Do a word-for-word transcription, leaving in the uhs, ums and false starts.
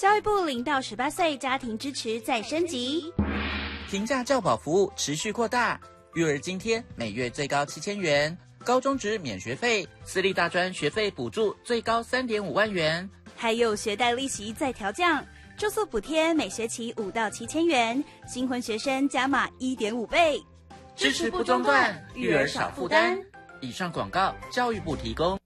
教育部零到十八岁家庭支持再升级， 平价教保服务持续扩大，育儿津贴每月最高七千元，高中职免学费，私立大专学费补助最高三点五万元， 还有学贷利息再调降，住宿补贴每学期五到七千元，新婚学生加码一点五倍， 支持不中断，育儿少负担。以上广告，教育部提供。